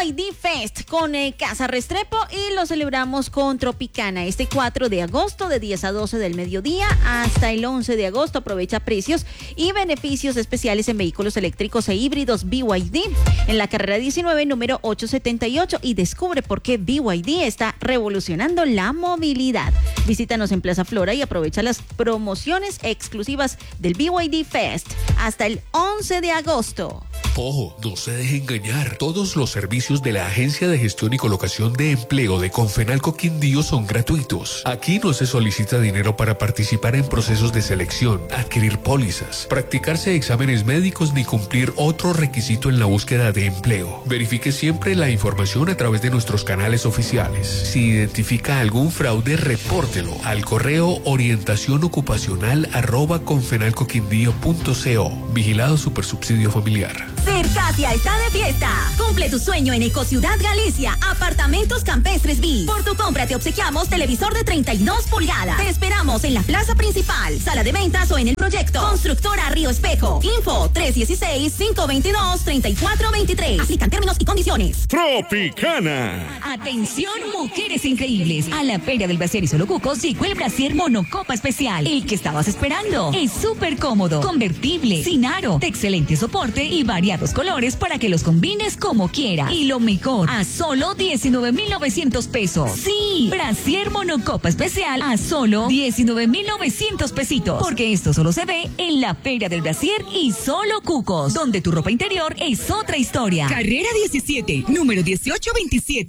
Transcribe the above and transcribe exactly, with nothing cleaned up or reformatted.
Y D Fest con eh, Casa Restrepo y lo celebramos con Tropicana este cuatro de agosto de diez a doce del mediodía hasta el once de agosto. Aprovecha precios y beneficios especiales en vehículos eléctricos e híbridos B Y D en la carrera diecinueve, número ochocientos setenta y ocho, y descubre por qué B Y D está revolucionando la movilidad. Visítanos en Plaza Flora y aprovecha las promociones exclusivas del B Y D Fest hasta el once de agosto. Ojo, no se deje engañar. Todos los servicios de la Agencia de Gestión y Colocación de Empleo de Confenalco Quindío son gratuitos. Aquí no se solicita dinero para participar en procesos de selección, adquirir pólizas, practicarse exámenes médicos ni cumplir otro requisito en la búsqueda de empleo. Verifique siempre la información a través de nuestros canales oficiales. Si identifica algún fraude, repórtelo al correo orientación ocupacional arroba confenalcoquindío punto co. Vigilado Supersubsidio Familiar. Cercasia está de fiesta. Cumple tu sueño en Ecociudad Galicia. Apartamentos Campestres B. Por tu compra te obsequiamos televisor de treinta y dos pulgadas. Te esperamos en la plaza principal, sala de ventas o en el proyecto. Constructora Río Espejo. Info tres uno seis, cinco dos dos, tres cuatro dos tres. Aplican términos y condiciones. Tropicana. Atención, mujeres increíbles. A la Feria del Brasier y Solo Cucos llegó el Brasier Monocopa Especial. El que estabas esperando. Es súper cómodo, convertible, sin aro, de excelente soporte y variados colores para que los combines como quieras. Y lo mejor, a solo diecinueve mil novecientos pesos. Sí, Brasier Monocopa Especial a solo diecinueve mil novecientos pesitos. Porque esto solo se ve en la Feria del Brasier y Solo Cucos, donde tu ropa interior es otra historia. Carrera diecisiete, número dieciocho veintisiete.